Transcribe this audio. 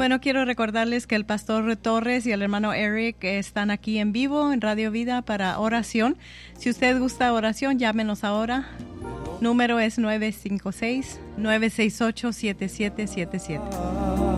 Bueno, quiero recordarles que el pastor Torres y el hermano Eric están aquí en vivo en Radio Vida para oración. Si usted gusta oración, llámenos ahora. Número es 956-968-7777.